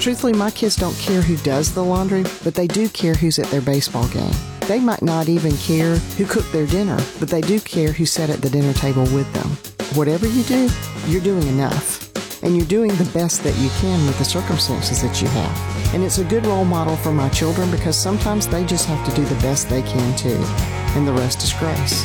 Truthfully, my kids don't care who does the laundry, but they do care who's at their baseball game. They might not even care who cooked their dinner, but they do care who sat at the dinner table with them. Whatever you do, you're doing enough. And you're doing the best that you can with the circumstances that you have. And it's a good role model for my children because sometimes they just have to do the best they can too. And the rest is grace.